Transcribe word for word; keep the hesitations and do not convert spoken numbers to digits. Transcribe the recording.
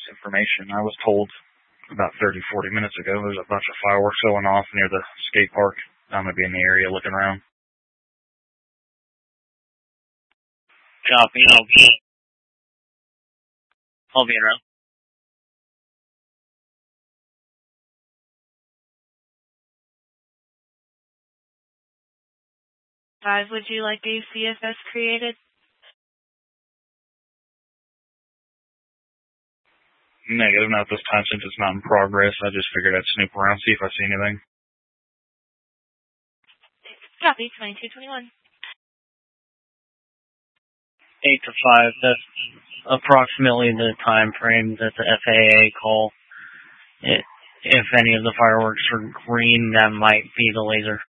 information. I was told about thirty, forty minutes ago there's a bunch of fireworks going off near the skate park. I'm going to be in the area looking around. Copy. I'll be, I'll be around. Five, would you like a C F S created? Negative, not this time since it's not in progress. I just figured I'd snoop around, see if I see anything. Copy, twenty-two twenty-one. eight to five, that's approximately the time frame that the F A A call. It, if any of the fireworks are green, that might be the laser.